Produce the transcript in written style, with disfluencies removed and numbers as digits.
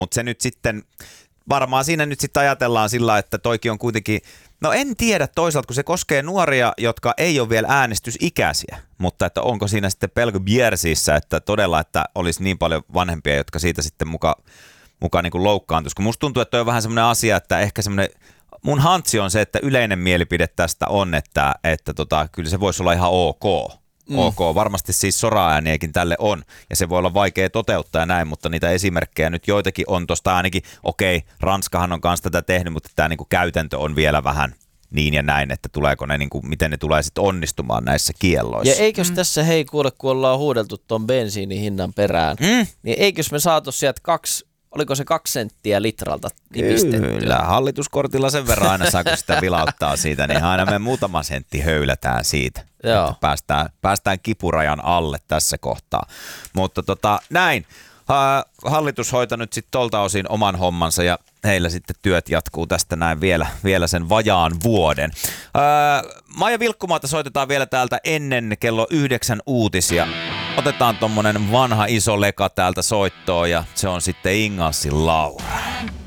Mutta se nyt sitten, varmaan siinä nyt sitten ajatellaan sillä, että toikin on kuitenkin, no en tiedä toisaalta, kun se koskee nuoria, jotka ei ole vielä äänestysikäisiä, mutta että onko siinä sitten pelko Bjersissä, että todella, että olisi niin paljon vanhempia, jotka siitä sitten mukaan niin kuin loukkaantuisi. Kun musta tuntuu, että toi on vähän semmoinen asia, että ehkä semmoinen, mun hantsi on se, että yleinen mielipide tästä on, että kyllä se voisi olla ihan ok. Ok, varmasti siis soraääniäkin tälle on, ja se voi olla vaikea toteuttaa ja näin, mutta niitä esimerkkejä nyt joitakin on tuosta ainakin, okei, Ranskahan on kanssa tätä tehnyt, mutta tämä niinku käytäntö on vielä vähän niin ja näin, että tuleeko ne, niinku, miten ne tulee sitten onnistumaan näissä kielloissa. Ja eikös tässä, hei kuule, kun ollaan huudeltu ton bensiinin hinnan perään, niin eikös me saatu sieltä oliko se 2 senttiä litralta nipistettyä? Kyllä, hallituskortilla sen verran aina saa, kun sitä vilauttaa siitä, niin aina me muutama sentti höylätään siitä. Että päästään kipurajan alle tässä kohtaa. Mutta näin, hallitus hoitaa nyt sitten tolta osin oman hommansa ja heillä sitten työt jatkuu tästä näin vielä sen vajaan vuoden. Maija Vilkkumaata soitetaan vielä täältä ennen kello 9 uutisia. Otetaan tommonen vanha iso leka täältä soittoon ja se on sitten Ingalsin Laura.